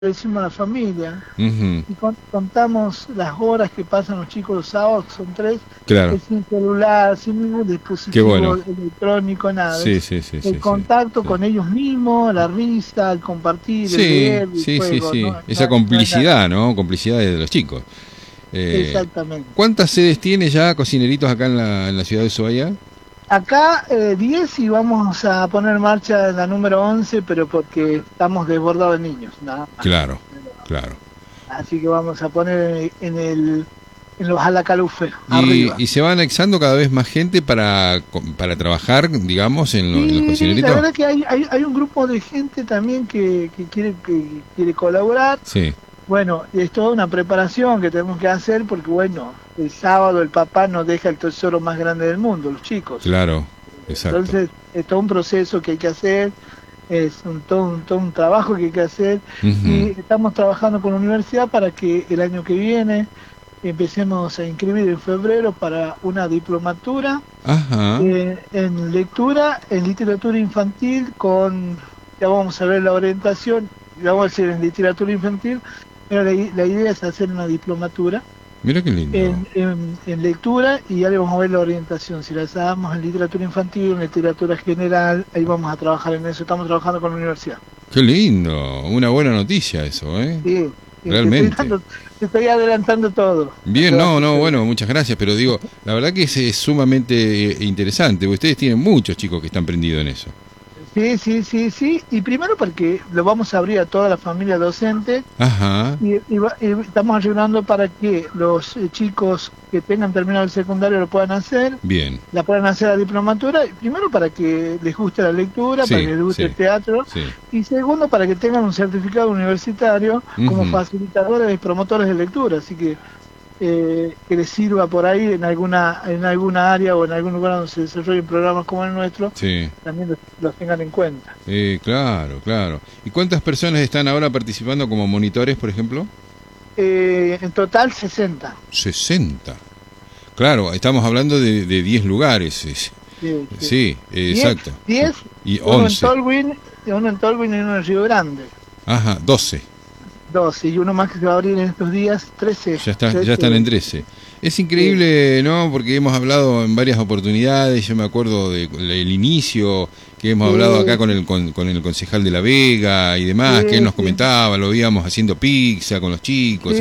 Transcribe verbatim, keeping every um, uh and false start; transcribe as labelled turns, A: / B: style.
A: le decimos a la familia,
B: Uh-huh.
A: y con, contamos las horas que pasan los chicos los sábados, que son tres,
B: Claro.
A: sin celular, sin ningún
B: Qué
A: dispositivo
B: bueno.
A: electrónico, nada.
B: Sí,
A: Es
B: sí, sí,
A: el
B: sí, sí,
A: contacto
B: sí.
A: con ellos mismos, la risa, el compartir, el
B: Sí,
A: leer, el
B: sí, sí,
A: juego,
B: sí.
A: no,
B: Esa
A: no, no hay nada.
B: complicidad, ¿no? Complicidad de los chicos. Eh,
A: Exactamente.
B: ¿Cuántas sedes tiene ya Cocineritos acá en la, en la ciudad de Ushuaia?
A: Acá eh, diez y vamos a poner en marcha la número once, pero porque estamos desbordados de niños, nada más.
B: Claro, claro.
A: Así que vamos a poner en el en los Alacalufe, arriba.
B: ¿Y, y se va anexando cada vez más gente para, para trabajar, digamos, en, lo- en los
A: Sí, la
B: cocineritos?
A: verdad que hay, hay, hay un grupo de gente también que, que quiere que quiere colaborar.
B: Sí,
A: Bueno, es toda una preparación que tenemos que hacer porque, bueno, el sábado el papá nos deja el tesoro más grande del mundo, los chicos.
B: claro, exacto.
A: Entonces, es todo un proceso que hay que hacer, es un, todo, un, todo un trabajo que hay que hacer,
B: Ujú.
A: y estamos trabajando con la universidad para que el año que viene empecemos a inscribir en febrero para una diplomatura
B: Ajá,
A: eh, en lectura, en literatura infantil, con, ya vamos a ver la orientación, ya vamos a hacer en literatura infantil, pero la, la idea es hacer una diplomatura
B: mira qué lindo.
A: en, en, en lectura, y ya le vamos a ver la orientación, si la damos en literatura infantil, en literatura general, ahí vamos a trabajar en eso, estamos trabajando con la universidad.
B: Qué lindo, una buena noticia eso, ¿eh?
A: Sí, sí,
B: Realmente.
A: Te estoy, dando, te estoy adelantando todo.
B: Bien,
A: Lo que va a
B: no, no,
A: suceder.
B: bueno, muchas gracias, pero digo, la verdad que es, es sumamente eh, interesante. Ustedes tienen muchos chicos que están prendidos en eso.
A: Sí, sí, sí, sí, y primero porque lo vamos a abrir a toda la familia docente,
B: Ajá,
A: y, y, va- y estamos ayudando para que los eh, chicos que tengan terminado el secundario lo puedan hacer,
B: bien,
A: la puedan hacer la diplomatura, y primero para que les guste la lectura,
B: Sí,
A: para que les guste
B: sí.
A: el teatro,
B: sí.
A: y segundo para que tengan un certificado universitario como
B: Ujú.
A: facilitadores y promotores de lectura, así que eh, que les sirva por ahí en alguna en alguna área o en algún lugar donde se desarrollen programas como el nuestro,
B: Sí,
A: también los, los tengan en cuenta.
B: eh, claro, claro. ¿Y cuántas personas están ahora participando como monitores, por ejemplo?
A: Eh, en total sesenta.
B: sesenta. Claro, estamos hablando de, de diez lugares. es-
A: Sí, sí.
B: Sí, eh, exacto.
A: diez,
B: Y
A: uno en
B: once.
A: Tolwyn, uno en Tolwyn y uno en Río Grande.
B: Ajá, doce.
A: doce, y uno más que se va a abrir en estos días, trece.
B: Ya, está,
A: trece.
B: ya están en trece. Es increíble, ¿no? Porque hemos hablado en varias oportunidades, yo me acuerdo del inicio, que hemos
A: Sí.
B: hablado acá con el, con, con el concejal de La Vega y demás,
A: Sí,
B: que él nos
A: sí.
B: comentaba, lo veíamos haciendo pizza con los chicos.
A: Sí.